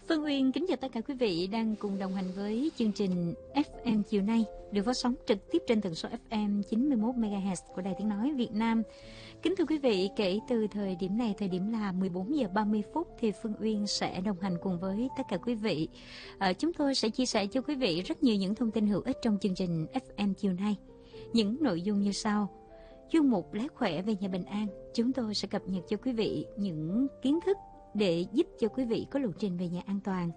Phương Uyên kính chào tất cả quý vị đang cùng đồng hành với chương trình FM chiều nay được phát sóng trực tiếp trên tần số FM 91 MHz của Đài Tiếng nói Việt Nam. Kính thưa quý vị, kể từ thời điểm này, thời điểm là 14 giờ 30 phút thì Phương Uyên sẽ đồng hành cùng với tất cả quý vị. Chúng tôi sẽ chia sẻ cho quý vị rất nhiều những thông tin hữu ích trong chương trình FM chiều nay. Những nội dung như sau: chuyên mục Lái khỏe về nhà bình an, chúng tôi sẽ cập nhật cho quý vị những kiến thức để giúp cho quý vị có lộ trình về nhà an toàn.